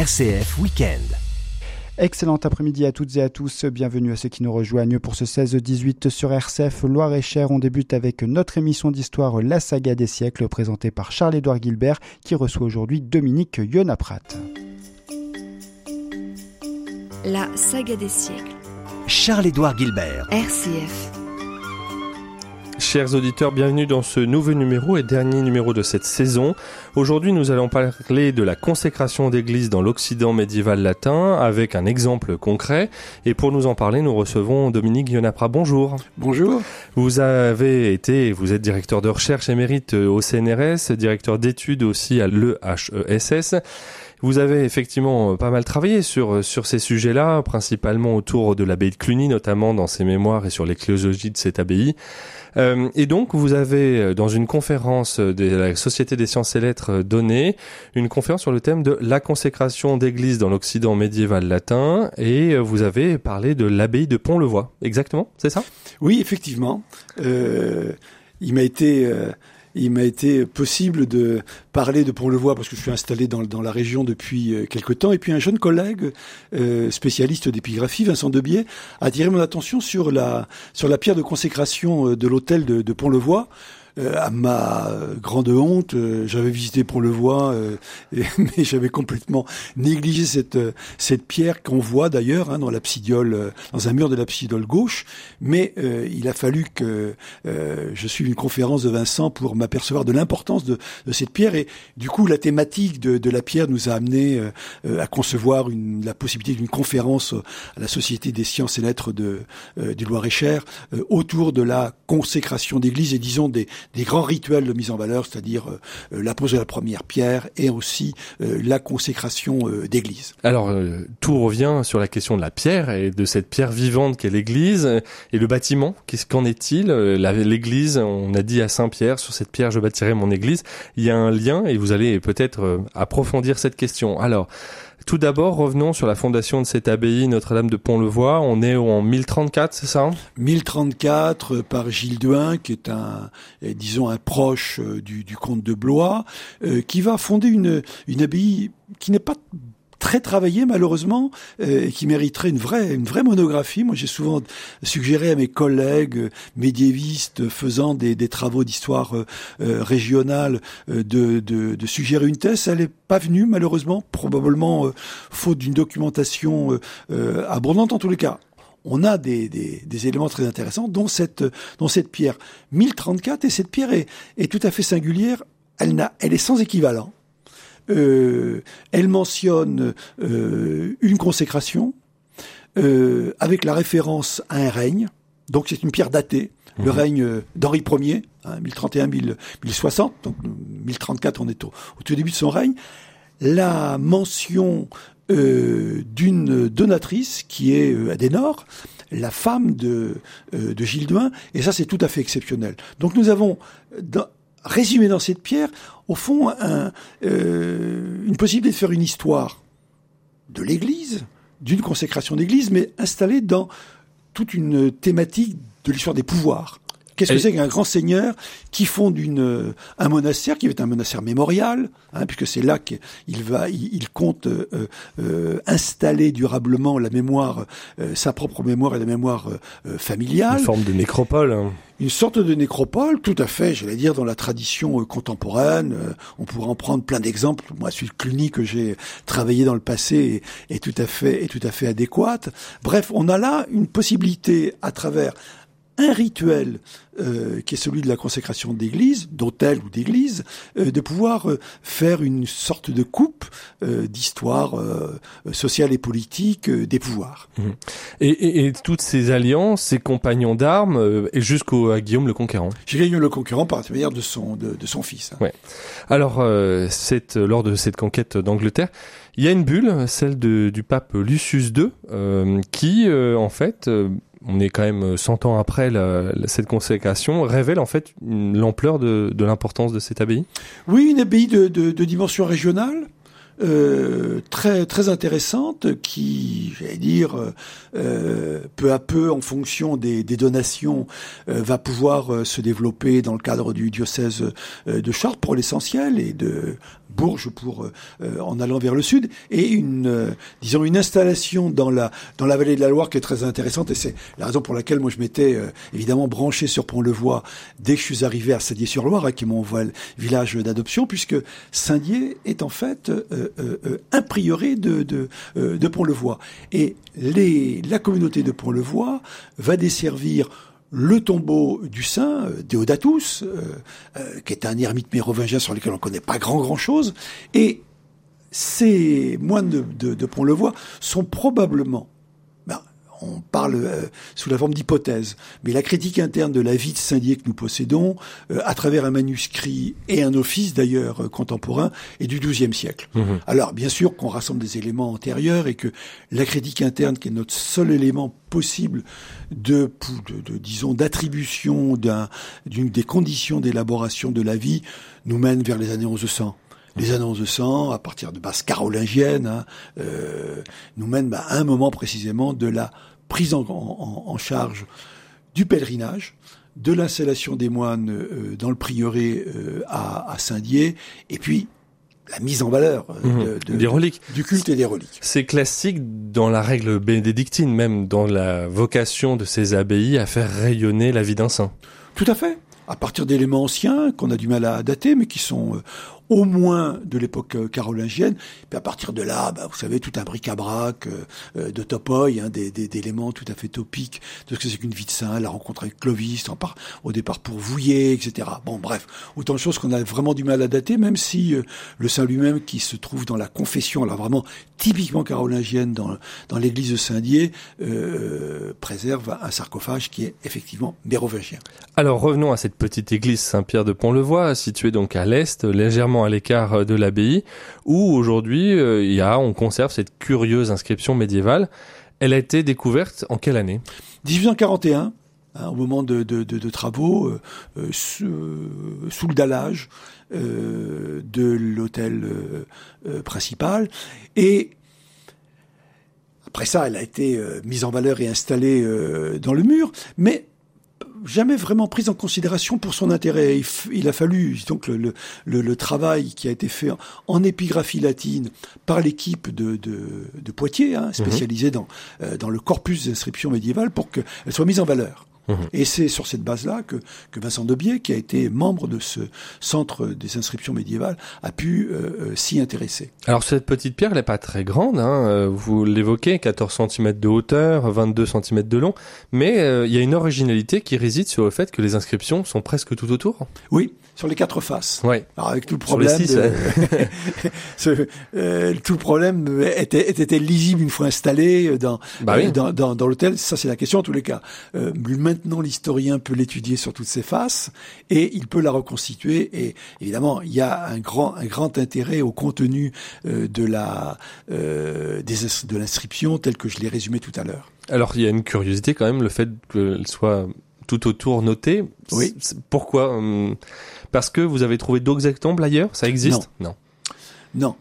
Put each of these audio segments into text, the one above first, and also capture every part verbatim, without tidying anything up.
R C F Week-end. Excellent après-midi à toutes et à tous. Bienvenue à ceux qui nous rejoignent pour ce seize dix-huit sur R C F Loire-et-Cher. On débute avec notre émission d'histoire La Saga des siècles, présentée par Charles-Édouard Guilbert, qui reçoit aujourd'hui Dominique Yonaprat. La Saga des siècles. Charles-Édouard Guilbert. R C F. Chers auditeurs, bienvenue dans ce nouveau numéro et dernier numéro de cette saison. Aujourd'hui, nous allons parler de la consécration d'églises dans l'Occident médiéval latin avec un exemple concret. Et pour nous en parler, nous recevons Dominique Yonaprat. Bonjour. Bonjour. Vous avez été, vous êtes directeur de recherche émérite au C N R S, directeur d'études aussi à l'E H E S S. Vous avez effectivement pas mal travaillé sur sur ces sujets-là, principalement autour de l'abbaye de Cluny, notamment dans ses mémoires et sur l'ecclésiologie de cette abbaye. Euh, et donc, vous avez, dans une conférence de la Société des sciences et lettres donnée, une conférence sur le thème de la consécration d'églises dans l'Occident médiéval latin, et vous avez parlé de l'abbaye de Pont-le-Voix. Exactement, c'est ça ? Oui, effectivement. Euh, il m'a été... Euh Il m'a été possible de parler de Pont-le-Voix parce que je suis installé dans, dans la région depuis euh, quelque temps. Et puis un jeune collègue, euh, spécialiste d'épigraphie, Vincent Debier, a attiré mon attention sur la, sur la pierre de consécration de l'hôtel de, de Pont-le-Voix. Euh, à ma grande honte, euh, j'avais visité Pont-le-Voix, euh, et, mais j'avais complètement négligé cette cette pierre qu'on voit d'ailleurs hein, dans l'absidiole, euh, dans un mur de l'absidiole gauche. Mais euh, il a fallu que euh, je suive une conférence de Vincent pour m'apercevoir de l'importance de, de cette pierre. Et du coup, la thématique de, de la pierre nous a amené euh, à concevoir une, la possibilité d'une conférence à la Société des sciences et lettres de, euh, du Loir-et-Cher euh, autour de la consécration d'église et disons des des grands rituels de mise en valeur, c'est-à-dire euh, la pose de la première pierre et aussi euh, la consécration euh, d'église. Alors, euh, tout revient sur la question de la pierre et de cette pierre vivante qu'est l'église et le bâtiment. Qu'est-ce qu'en est-il ? la, L'église, on a dit à Saint-Pierre, sur cette pierre je bâtirai mon église. Il y a un lien et vous allez peut-être euh, approfondir cette question. Alors, tout d'abord, revenons sur la fondation de cette abbaye Notre-Dame de Pont-le-Voix. On est en mille trente-quatre, c'est ça ? mille trente-quatre par Gilles Duin, qui est un, disons, un proche du, du comte de Blois, euh, qui va fonder une, une abbaye qui n'est pas très travaillé malheureusement euh, et qui mériterait une vraie une vraie monographie. Moi, j'ai souvent suggéré à mes collègues médiévistes faisant des, des travaux d'histoire euh, euh, régionale euh, de, de, de suggérer une thèse. Elle n'est pas venue malheureusement, probablement euh, faute d'une documentation euh, euh, abondante. En tous les cas, on a des, des, des éléments très intéressants, dont cette dont cette pierre mille trente-quatre. Et cette pierre est, est tout à fait singulière. Elle n'a elle est sans équivalent. Euh, elle mentionne euh, une consécration euh, avec la référence à un règne. Donc c'est une pierre datée, mmh. le règne d'Henri Ier, hein, mille trente et un mille soixante, donc mille trente-quatre on est au, au tout début de son règne. La mention euh, d'une donatrice qui est euh, Adhénore, la femme de, euh, de Gilles Duin, et ça c'est tout à fait exceptionnel. Donc nous avons dans, résumé dans cette pierre, au fond, un, euh, une possibilité de faire une histoire de l'Église, d'une consécration d'Église, mais installée dans toute une thématique de l'histoire des pouvoirs. Qu'est-ce que c'est qu'un grand seigneur qui fonde une, un monastère, qui va être un monastère mémorial, hein, puisque c'est là qu'il va, il, il compte euh, euh, installer durablement la mémoire, euh, sa propre mémoire et la mémoire euh, familiale. Une forme de nécropole. Hein. Une sorte de nécropole, tout à fait, j'allais dire, dans la tradition euh, contemporaine. Euh, on pourrait en prendre plein d'exemples. Moi, celui de Cluny que j'ai travaillé dans le passé est, est tout à fait, est tout à fait adéquate. Bref, on a là une possibilité à travers un rituel euh, qui est celui de la consécration d'église, d'hôtel ou d'église, euh, de pouvoir euh, faire une sorte de coupe euh, d'histoire euh, sociale et politique euh, des pouvoirs. Mmh. Et, et, et toutes ces alliances, ces compagnons d'armes, euh, et jusqu'au à Guillaume le Conquérant. J'ai Guillaume le Conquérant par l'intermédiaire de son de, de son fils. Hein. Ouais. Alors, euh, cette, lors de cette conquête d'Angleterre, il y a une bulle, celle de, du pape Lucius deux, euh, qui, euh, en fait, euh, on est quand même cent ans après la, la, cette consécration, révèle en fait une, l'ampleur de, de l'importance de cette abbaye. Oui, une abbaye de, de, de dimension régionale, euh, très très intéressante, qui, j'allais dire, euh, peu à peu, en fonction des, des donations, euh, va pouvoir euh, se développer dans le cadre du diocèse euh, de Chartres pour l'essentiel, et de Bourges pour euh, en allant vers le sud, et une euh, disons une installation dans la dans la vallée de la Loire qui est très intéressante, et c'est la raison pour laquelle moi je m'étais euh, évidemment branché sur Pont-le-Voix dès que je suis arrivé à Saint-Dié-sur-Loire, hein, qui est mon village d'adoption, puisque Saint-Dié est en fait euh, euh, un prieuré de de, euh, de Pont-le-Voix, et les la communauté de Pont-le-Voix va desservir le tombeau du saint euh, Déodatus, euh, euh, qui est un ermite mérovingien sur lequel on ne connaît pas grand grand chose, et ces moines de, de, de Pont-le-Voix sont probablement, ben, on parle euh, sous la forme d'hypothèse, mais la critique interne de la vie de Saint-Dié que nous possédons, euh, à travers un manuscrit et un office d'ailleurs euh, contemporain, est du douzième siècle. Mmh. Alors bien sûr qu'on rassemble des éléments antérieurs et que la critique interne, qui est notre seul élément possible de, de, de disons d'attribution d'un, d'une des conditions d'élaboration de la vie, nous mène vers les années onze cents. Les années onze cents, à partir de base carolingienne, hein, euh, nous mènent bah, à un moment précisément de la prise en, en, en charge du pèlerinage, de l'installation des moines euh, dans le prieuré euh, à, à Saint-Dié, et puis la mise en valeur euh, de, de, des reliques. du culte et des reliques. C'est classique dans la règle bénédictine, même dans la vocation de ces abbayes à faire rayonner la vie d'un saint. Tout à fait. À partir d'éléments anciens qu'on a du mal à dater, mais qui sont euh, au moins de l'époque carolingienne. Puis à partir de là, bah, vous savez, tout un bric-à-brac euh, de topoi, hein, des, des, d'éléments tout à fait topiques de ce que c'est qu'une vie de saint, la rencontre avec Clovis, en part, au départ pour Vouillé, et cetera. Bon, bref, autant de choses qu'on a vraiment du mal à dater, même si euh, le saint lui-même, qui se trouve dans la confession, là vraiment typiquement carolingienne dans, dans l'église de Saint-Dié, euh, préserve un sarcophage qui est effectivement mérovingien. Alors revenons à cette petite église Saint-Pierre de Pont-le-Voix, située donc à l'est, légèrement à l'écart de l'abbaye, où aujourd'hui euh, il y a, on conserve cette curieuse inscription médiévale. Elle a été découverte en quelle année ? dix-huit cent quarante et un, hein, au moment de, de, de, de travaux euh, euh, sous, euh, sous le dallage euh, de l'hôtel euh, euh, principal, et après ça, elle a été euh, mise en valeur et installée euh, dans le mur, mais jamais vraiment prise en considération pour son intérêt. Il, f- il a fallu donc le, le, le travail qui a été fait en, en épigraphie latine par l'équipe de, de, de Poitiers, hein, spécialisée mmh. dans, euh, dans le corpus d'inscriptions médiévales, pour qu'elle soit mise en valeur. Mmh. Et c'est sur cette base-là que, que Vincent Daubié, qui a été membre de ce centre des inscriptions médiévales, a pu euh, s'y intéresser. Alors cette petite pierre, elle n'est pas très grande, hein, vous l'évoquez, quatorze centimètres de hauteur, vingt-deux centimètres de long, mais euh, il y a une originalité qui réside sur le fait que les inscriptions sont presque tout autour. Oui, sur les quatre faces. Ouais. Alors avec tout le problème, six, de... ouais. Ce, euh, tout le problème était, était lisible une fois installé dans, bah oui. euh, dans, dans, dans l'hôtel. Ça c'est la question en tous les cas. Euh, maintenant l'historien peut l'étudier sur toutes ses faces et il peut la reconstituer. Et évidemment, il y a un grand, un grand intérêt au contenu euh, de la, euh, des, de l'inscription tel que je l'ai résumé tout à l'heure. Alors il y a une curiosité quand même, le fait qu'elle soit tout autour notée. Oui. C'est, pourquoi ? Parce que vous avez trouvé d'autres exemples ailleurs ? Ça existe ? Non. Non. Non.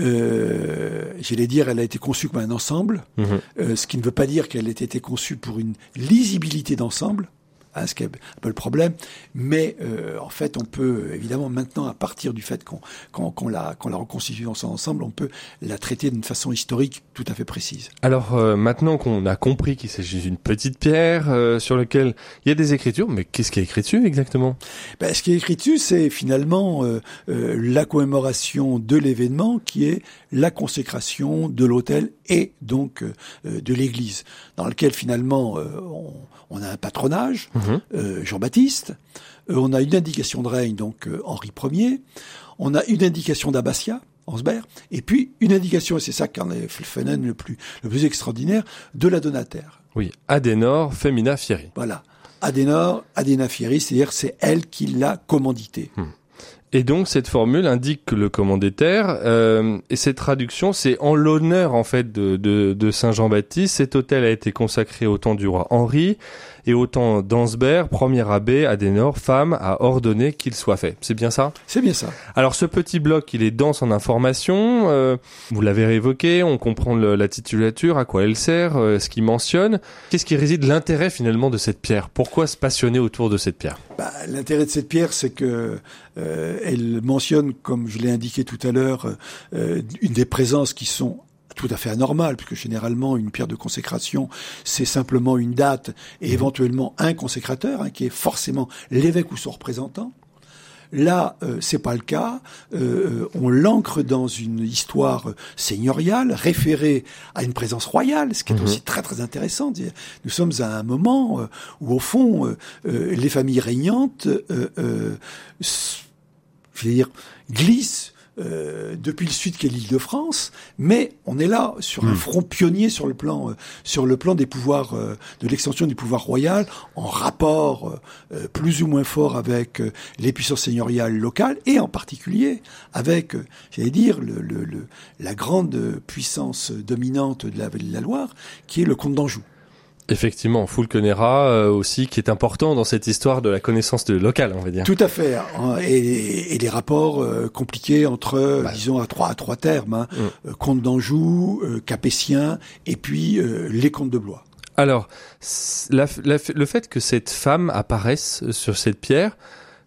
Euh, j'allais dire, elle a été conçue comme un ensemble, mmh. euh, ce qui ne veut pas dire qu'elle ait été conçue pour une lisibilité d'ensemble, hein, ce qui est un peu le problème, mais euh, en fait, on peut, évidemment, maintenant, à partir du fait qu'on, qu'on, qu'on, l'a, qu'on l'a reconstituée dans son ensemble, on peut la traiter d'une façon historique tout à fait précise. Alors, euh, maintenant qu'on a compris qu'il s'agit d'une petite pierre euh, sur laquelle il y a des écritures, mais qu'est-ce qui est écrit dessus exactement ? Ben, ce qui est écrit dessus, c'est finalement euh, euh, la commémoration de l'événement qui est la consécration de l'autel et donc euh, de l'église, dans lequel finalement euh, on, on a un patronage, mmh. euh, Jean-Baptiste, euh, on a une indication de règne, donc euh, Henri Ier, on a une indication d'abbatiat, Ansbert, et puis une indication, et c'est ça qui en est le phénomène le plus, le plus extraordinaire, de la donataire. Oui, Adenor Femina Fieri. Voilà, Adenor, Adena Fieri, c'est-à-dire c'est elle qui l'a commandité. Mmh. Et donc cette formule indique que le commanditaire, euh, et cette traduction, c'est en l'honneur en fait de, de, de Saint Jean-Baptiste. Cet autel a été consacré au temps du roi Henri. et au temps d'Ansbert, premier abbé Adenor, femme, a ordonné qu'il soit fait. C'est bien ça ? C'est bien ça. Alors ce petit bloc, il est dense en informations, euh, vous l'avez évoqué, on comprend le, la titulature, à quoi elle sert, euh, ce qu'il mentionne. Qu'est-ce qui réside l'intérêt finalement de cette pierre ? Pourquoi se passionner autour de cette pierre ? Bah, l'intérêt de cette pierre, c'est que euh, elle mentionne, comme je l'ai indiqué tout à l'heure, euh, une des présences qui sont tout à fait anormales, puisque généralement une pierre de consécration, c'est simplement une date et éventuellement un consécrateur, hein, qui est forcément l'évêque ou son représentant. Là, euh, c'est pas le cas. Euh, on l'ancre dans une histoire seigneuriale, référée à une présence royale, ce qui est mmh. aussi très très intéressant. Nous sommes à un moment euh, où, au fond, euh, euh, les familles régnantes, euh, euh, je veux dire, glissent Euh, depuis le sud qui est l'Île-de-France, mais on est là sur mmh. un front pionnier sur le plan euh, sur le plan des pouvoirs euh, de l'extension du pouvoir royal, en rapport euh, plus ou moins fort avec euh, les puissances seigneuriales locales et en particulier avec, euh, j'allais dire, le, le, le, la grande puissance dominante de la vallée de la Loire, qui est le comte d'Anjou. Effectivement, Fulconera euh, aussi, qui est important dans cette histoire de la connaissance de local, on va dire. Tout à fait, hein, et, et les rapports euh, compliqués entre, bah. disons, à trois à trois termes, hein, mm. euh, comte d'Anjou, euh, Capétien, et puis euh, les comtes de Blois. Alors, la, la, le fait que cette femme apparaisse sur cette pierre,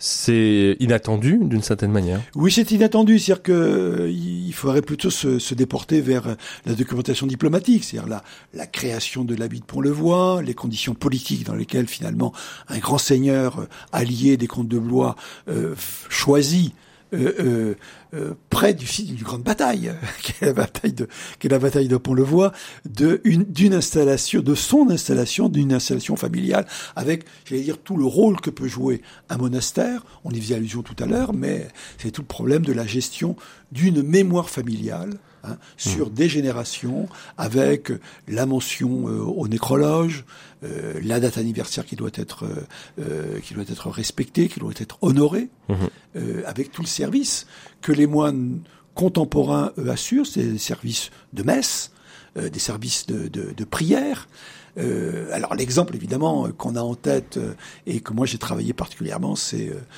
c'est inattendu d'une certaine manière. Oui, c'est inattendu, c'est-à-dire que euh, il faudrait plutôt se, se déporter vers la documentation diplomatique, c'est-à-dire la, la création de l'abbaye de Pont-le-Voix, les conditions politiques dans lesquelles finalement un grand seigneur euh, allié des comtes de Blois euh, choisit Euh, euh, euh, près du site d'une grande bataille, qui est la bataille de, qui est la bataille de Pont-le-Voix, de une, d'une installation, de son installation, d'une installation familiale, avec, j'allais dire, tout le rôle que peut jouer un monastère. On y faisait allusion tout à l'heure, mais c'est tout le problème de la gestion d'une mémoire familiale, hein, sur mmh. des générations, avec la mention euh, au nécrologe, Euh, la date anniversaire qui doit être euh, qui doit être respectée, qui doit être honorée, mmh. euh, avec tout le service que les moines contemporains eux assurent, c'est des services de messe, euh, des services de, de, de prière. Euh, alors l'exemple évidemment qu'on a en tête euh, et que moi j'ai travaillé particulièrement, c'est euh,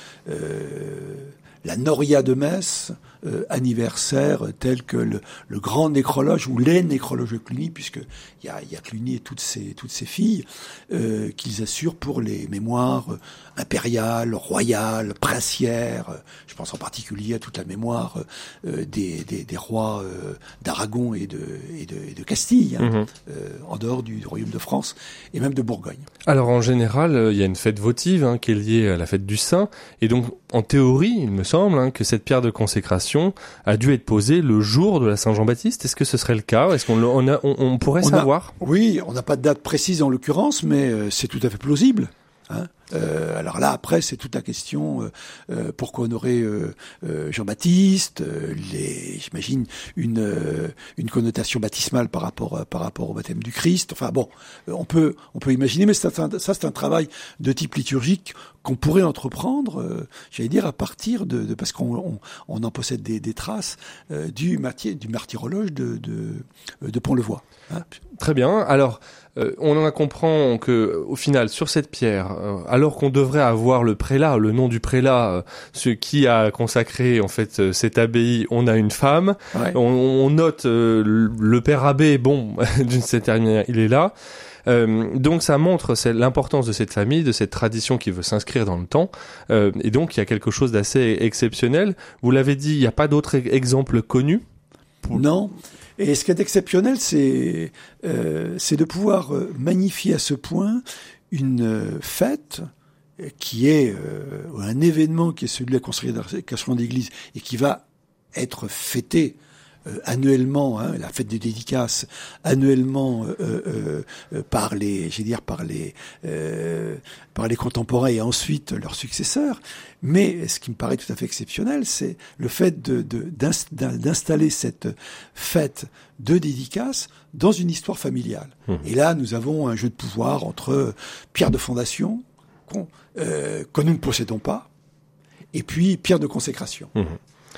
euh, la Noria de Metz, euh, anniversaire tel que le, le grand nécrologe ou les nécrologes de Cluny, puisque il y a, y a Cluny et toutes ses toutes ses filles euh, qu'ils assurent pour les mémoires euh, impériales, royales, princières. Euh, je pense en particulier à toute la mémoire euh, des, des des rois euh, d'Aragon et de et de, et de Castille, hein, mmh. euh, en dehors du, du royaume de France et même de Bourgogne. Alors en général, il y a une fête votive hein, qui est liée à la fête du Saint, et donc en théorie, il me semble hein, que cette pierre de consécration a dû être posée le jour de la Saint-Jean-Baptiste. Est-ce que ce serait le cas ? Est-ce qu'on on, a, on, on pourrait on savoir ? a, Oui, on n'a pas de date précise en l'occurrence, mais euh, c'est tout à fait plausible. Hein. Euh, alors là, après, c'est toute la question euh, euh, pourquoi honorer euh, euh, Jean-Baptiste, euh, les, j'imagine une euh, une connotation baptismale par rapport euh, par rapport au baptême du Christ. Enfin bon, euh, on peut on peut imaginer, mais c'est un, ça c'est un travail de type liturgique qu'on pourrait entreprendre, euh, j'allais dire à partir de, de parce qu'on on, on en possède des, des traces euh, du martyr, du martyrologe de de, de Pont-le-Voix. Hein. Très bien. Alors, euh, on en comprend que, au final, sur cette pierre, euh, alors qu'on devrait avoir le prélat, le nom du prélat, euh, ce qui a consacré en fait euh, cette abbaye, on a une femme. Ouais. On, on note euh, le, le père abbé, bon, d'une certaine manière, il est là. Euh, donc ça montre c'est l'importance de cette famille, de cette tradition qui veut s'inscrire dans le temps, euh, et donc il y a quelque chose d'assez exceptionnel. Vous l'avez dit, il n'y a pas d'autres exemples connus pour... Non. Et ce qui est exceptionnel, c'est euh, c'est de pouvoir magnifier à ce point une euh, fête qui est euh, un événement qui est celui de la construction d'église et qui va être fêté Euh, annuellement, hein, la fête des dédicaces, annuellement euh, euh, euh, par les, j'ai dire par les, euh, par les contemporains et ensuite leurs successeurs. Mais ce qui me paraît tout à fait exceptionnel, c'est le fait de, de d'inst- d'installer cette fête de dédicaces dans une histoire familiale. Mmh. Et là, nous avons un jeu de pouvoir entre pierre de fondation qu'on, euh, que nous ne possédons pas, et puis pierre de consécration. Mmh.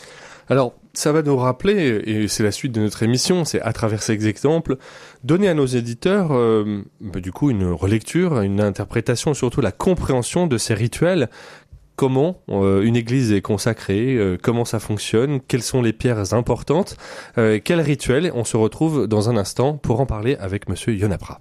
Alors, ça va nous rappeler, et c'est la suite de notre émission, c'est à travers ces exemples, donner à nos éditeurs, euh, bah, du coup, une relecture, une interprétation, surtout la compréhension de ces rituels. Comment euh, une église est consacrée, euh, comment ça fonctionne, quelles sont les pierres importantes, euh, quels rituels. On se retrouve dans un instant pour en parler avec Monsieur Yonapra.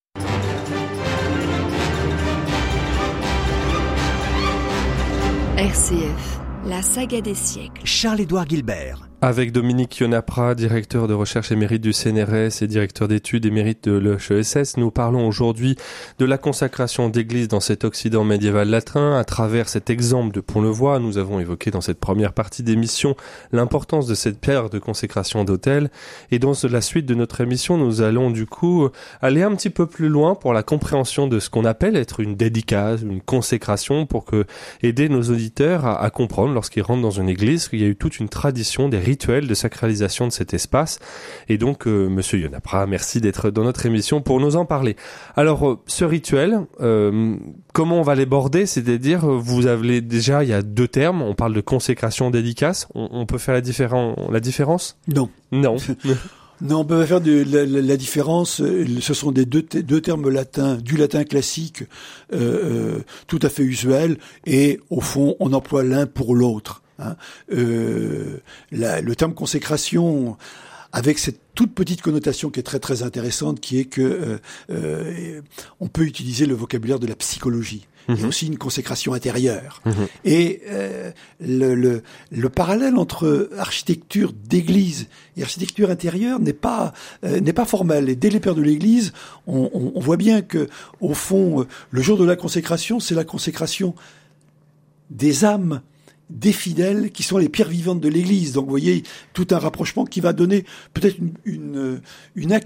R C F, la saga des siècles. Charles-Édouard Guilbert. Avec Dominique Yonapra, directeur de recherche émérite du C N R S et directeur d'études émérite de l'E H E S S, nous parlons aujourd'hui de la consacration d'églises dans cet Occident médiéval latin. À travers cet exemple de Pont-le-Voix, nous avons évoqué dans cette première partie d'émission l'importance de cette pierre de consécration d'autel. Et dans la suite de notre émission, nous allons du coup aller un petit peu plus loin pour la compréhension de ce qu'on appelle être une dédicace, une consécration, pour que aider nos auditeurs à, à comprendre lorsqu'ils rentrent dans une église qu'il y a eu toute une tradition des rituel de sacralisation de cet espace. Et donc, euh, Monsieur Yonapra, merci d'être dans notre émission pour nous en parler. Alors, euh, ce rituel, euh, comment on va l'aborder? C'est-à-dire, vous avez déjà, il y a deux termes, on parle de consécration, dédicace. On, on peut faire la, différen- la différence? Non. Non. Non, on peut faire de, la, la, la différence. Ce sont des deux, deux termes latins, du latin classique, euh, euh, tout à fait usuel, et au fond, on emploie l'un pour l'autre. Hein. Euh, la, le terme consécration, avec cette toute petite connotation qui est très très intéressante, qui est que euh, euh, on peut utiliser le vocabulaire de la psychologie. Il y a aussi une consécration intérieure. Mmh. Et euh, le, le, le parallèle entre architecture d'église et architecture intérieure n'est pas euh, n'est pas formel. Et dès les pères de l'Église, on, on, on voit bien que au fond, le jour de la consécration, c'est la consécration des âmes, des fidèles qui sont les pierres vivantes de l'Église. Donc, vous voyez, tout un rapprochement qui va donner peut-être une, une, une